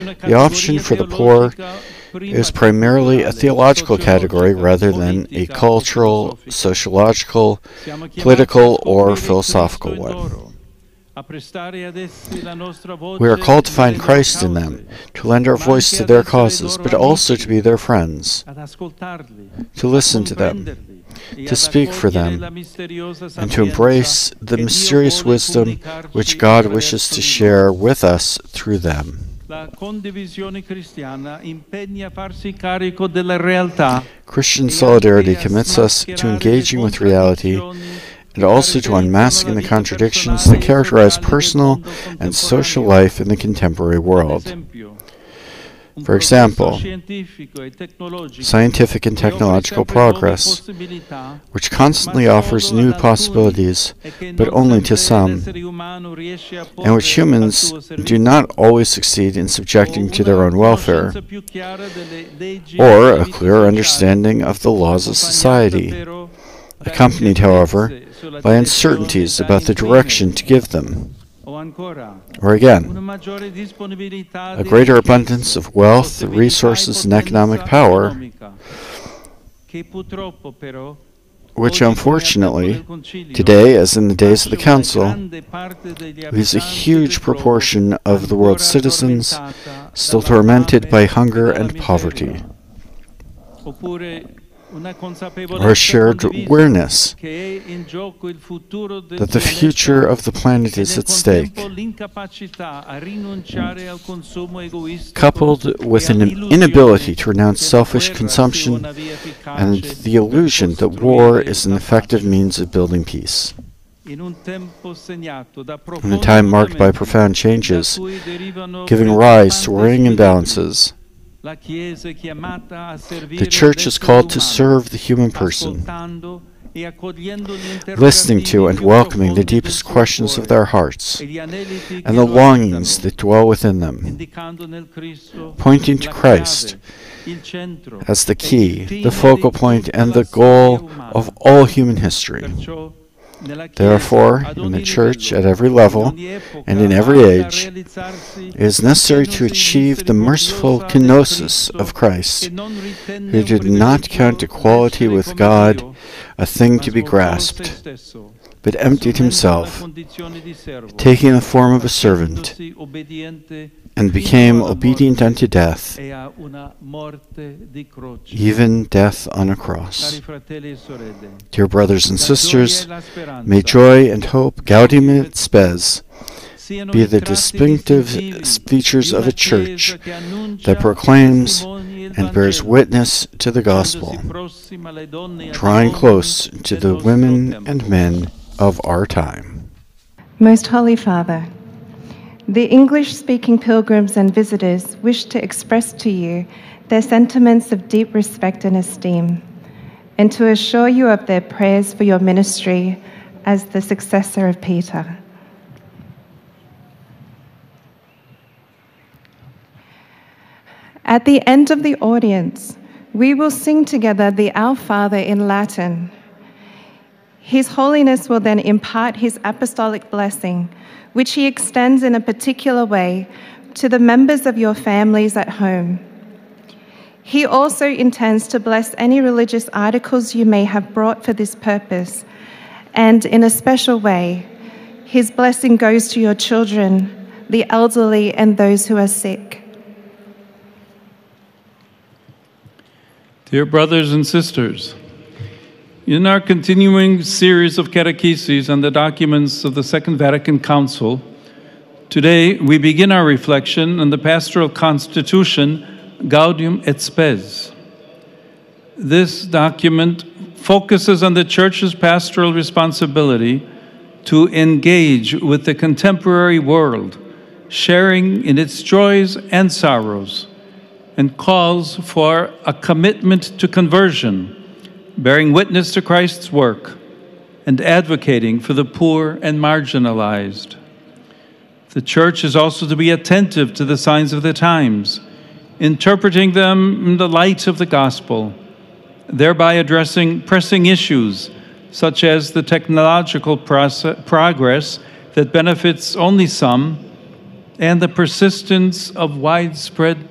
The option for the poor is primarily a theological category rather than a cultural, sociological, political, or philosophical one. We are called to find Christ in them, to lend our voice to their causes, but also to be their friends, to listen to them, to speak for them, and to embrace the mysterious wisdom which God wishes to share with us through them. Christian solidarity commits us to engaging with reality and also to unmasking the contradictions that characterize personal and social life in the contemporary world. For example, scientific and technological progress, which constantly offers new possibilities, but only to some, and which humans do not always succeed in subjecting to their own welfare, or a clearer understanding of the laws of society, accompanied, however, by uncertainties about the direction to give them. Or again, a greater abundance of wealth, resources, and economic power, which unfortunately, today, as in the days of the Council, leaves a huge proportion of the world's citizens still tormented by hunger and poverty. Or a shared awareness that the future of the planet is at stake, coupled with an inability to renounce selfish consumption and the illusion that war is an effective means of building peace. In a time marked by profound changes, giving rise to worrying imbalances, the Church is called to serve the human person, listening to and welcoming the deepest questions of their hearts and the longings that dwell within them, pointing to Christ as the key, the focal point, and the goal of all human history. Therefore, in the Church at every level and in every age, it is necessary to achieve the merciful kenosis of Christ, who did not count equality with God a thing to be grasped, but emptied himself, taking the form of a servant, and became obedient unto death, even death on a cross. Dear brothers and sisters, may joy and hope, Gaudium et Spes, be the distinctive features of a church that proclaims and bears witness to the gospel, drawing close to the women and men of our time. Most Holy Father, the English-speaking pilgrims and visitors wish to express to you their sentiments of deep respect and esteem, and to assure you of their prayers for your ministry as the successor of Peter. At the end of the audience, we will sing together the Our Father in Latin. His Holiness will then impart his apostolic blessing, which he extends in a particular way to the members of your families at home. He also intends to bless any religious articles you may have brought for this purpose, and in a special way, his blessing goes to your children, the elderly, and those who are sick. Dear brothers and sisters, in our continuing series of catecheses on the documents of the Second Vatican Council, today we begin our reflection on the pastoral constitution Gaudium et Spes. This document focuses on the Church's pastoral responsibility to engage with the contemporary world, sharing in its joys and sorrows, and calls for a commitment to conversion, bearing witness to Christ's work, and advocating for the poor and marginalized. The Church is also to be attentive to the signs of the times, interpreting them in the light of the gospel, thereby addressing pressing issues such as the technological progress that benefits only some and the persistence of widespread